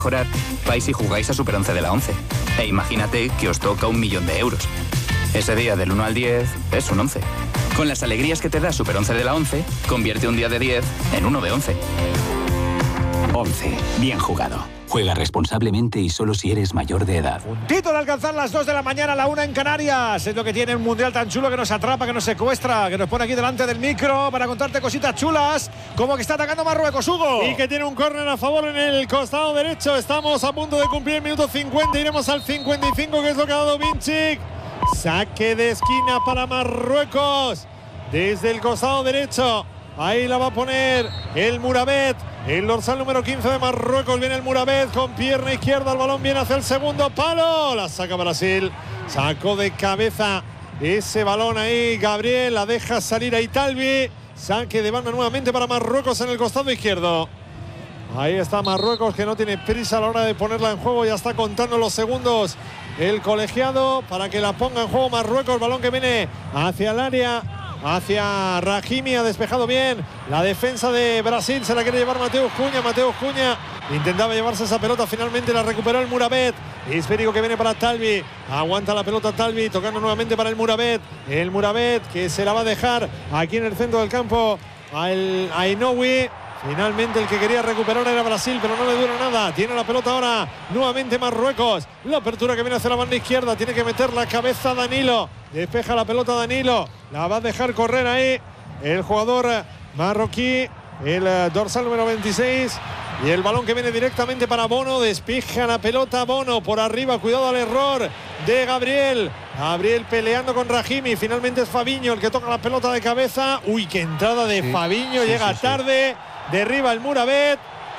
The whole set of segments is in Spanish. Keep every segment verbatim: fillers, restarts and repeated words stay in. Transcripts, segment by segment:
mejorar, vais y jugáis a Super once de la once. E imagínate que os toca un millón de euros. Ese día del uno al diez es un once. Con las alegrías que te da Super once de la once, convierte un día de diez en uno de once. once. Bien jugado. Juega responsablemente y solo si eres mayor de edad. Puntito de alcanzar las dos de la mañana, la una en Canarias. Es lo que tiene un mundial tan chulo que nos atrapa, que nos secuestra, que nos pone aquí delante del micro para contarte cositas chulas, como que está atacando Marruecos, Hugo. Y que tiene un córner a favor en el costado derecho. Estamos a punto de cumplir el minuto cincuenta. Iremos al cincuenta y cinco, que es lo que ha dado Vinicic. Saque de esquina para Marruecos. Desde el costado derecho. Ahí la va a poner el Mourabet, el dorsal número quince de Marruecos. Viene el Mourabet con pierna izquierda. El balón viene hacia el segundo palo. La saca Brasil. Sacó de cabeza ese balón ahí Gabriel. La deja salir a Italvi. Saque de banda nuevamente para Marruecos en el costado izquierdo. Ahí está Marruecos, que no tiene prisa a la hora de ponerla en juego. Ya está contando los segundos el colegiado para que la ponga en juego Marruecos. Balón que viene hacia el área, hacia Rahimi. Ha despejado bien la defensa de Brasil. Se la quiere llevar Mateus Cunha. Mateus Cunha intentaba llevarse esa pelota. Finalmente la recuperó el Mourabet. Esférico que viene para Talvi. Aguanta la pelota Talvi. Tocando nuevamente para el Mourabet. El Mourabet que se la va a dejar aquí en el centro del campo al Ainoui. Finalmente el que quería recuperar era Brasil, pero no le dura nada. Tiene la pelota ahora nuevamente Marruecos. La apertura que viene hacia la banda izquierda. Tiene que meter la cabeza Danilo. Despeja la pelota Danilo. La va a dejar correr ahí el jugador marroquí, el dorsal número veintiséis. Y el balón que viene directamente para Bono. Despeja la pelota Bono por arriba. Cuidado al error de Gabriel. Gabriel peleando con Rahimi. Finalmente es Fabinho el que toca la pelota de cabeza. Uy, qué entrada de sí, Fabinho. Sí, llega sí, tarde. Sí. Derriba el Mourabet.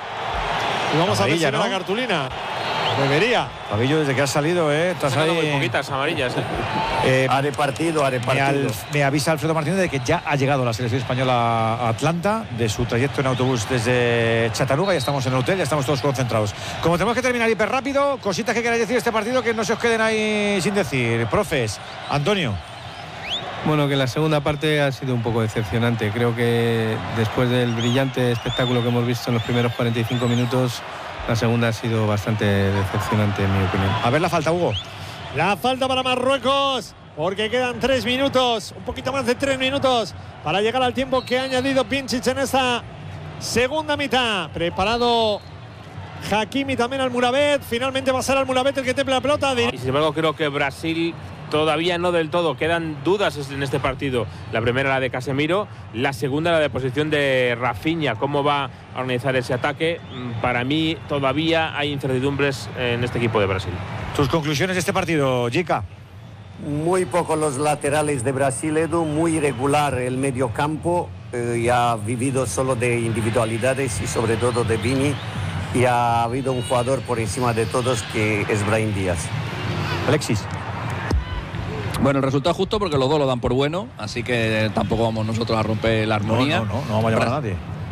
Y vamos amarilla, a ver si ¿no? la cartulina. Debería. Fabinho, desde que has salido, ¿eh? Estás ahí. Muy poquitas amarillas. ¿eh? Eh, haré partido, haré partido. Me, al, me avisa Alfredo Martínez de que ya ha llegado la selección española a Atlanta, de su trayecto en autobús desde Chattanooga. Ya estamos en el hotel, ya estamos todos concentrados. Como tenemos que terminar hiper rápido, cositas que queráis decir de este partido que no se os queden ahí sin decir. Profes, Antonio. Bueno, que la segunda parte ha sido un poco decepcionante. Creo que después del brillante espectáculo que hemos visto en los primeros cuarenta y cinco minutos, la segunda ha sido bastante decepcionante, en mi opinión. A ver la falta, Hugo. La falta para Marruecos, porque quedan tres minutos, un poquito más de tres minutos, para llegar al tiempo que ha añadido Vinicic en esta segunda mitad. Preparado Hakimi también al Mourabet. Finalmente va a ser al Mourabet el que temple la pelota. Y sin embargo, creo que Brasil todavía no del todo. Quedan dudas en este partido. La primera, la de Casemiro. La segunda, la de posición de Rafinha. ¿Cómo va a organizar ese ataque? Para mí, todavía hay incertidumbres en este equipo de Brasil. ¿Tus conclusiones de este partido, Jica? Muy poco los laterales de Brasil, Edu. Muy irregular el mediocampo. Eh, y ha vivido solo de individualidades y sobre todo de Vini. Y ha habido un jugador por encima de todos que es Brahim Díaz. Alexis. Bueno, el resultado es justo porque los dos lo dan por bueno, así que tampoco vamos nosotros a romper la armonía. No, no, no, no vamos a llamar a nadie.